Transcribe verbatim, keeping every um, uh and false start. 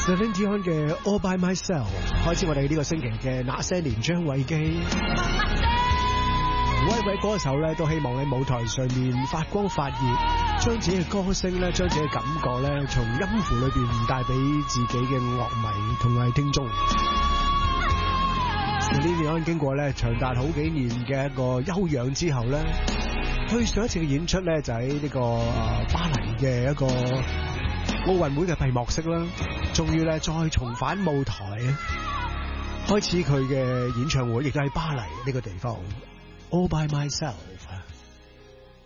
Celine Dion 嘅 All By Myself 開始我哋呢個星期嘅那些年張偉基。每一位歌手咧都希望喺舞台上面發光發熱，將自己嘅歌聲咧，將自己嘅感覺咧，從音符裏邊帶俾自己嘅樂迷同埋聽眾。Celine Dion 經過咧長達好幾年嘅一個休養之後咧，佢上一次嘅演出咧就喺呢個巴黎嘅一個奧運會嘅閉幕式啦，終於咧再重返舞台，開始佢嘅演唱會，亦都喺巴黎呢個地方。All by myself。